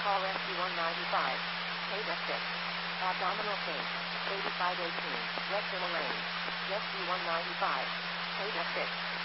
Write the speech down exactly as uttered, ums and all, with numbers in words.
Call S G one ninety-five. Page F six. Abdominal pain. eighty-five eighteen. Rectal Lane. S G one ninety-five. Page F six.